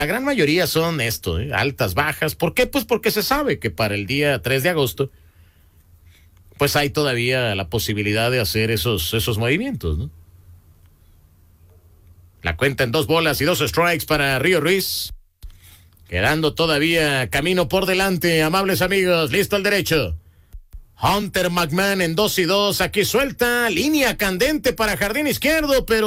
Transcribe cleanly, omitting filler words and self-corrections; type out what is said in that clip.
La gran mayoría son esto, altas, bajas. ¿Por qué? Pues porque se sabe que para el día 3 de agosto, pues hay todavía la posibilidad de hacer esos movimientos, ¿no? La cuenta en 2 bolas y 2 strikes para Río Ruiz. Quedando todavía camino por delante, amables amigos. Listo al derecho. Hunter McMahon en 2 y 2. Aquí suelta. Línea candente para jardín izquierdo, pero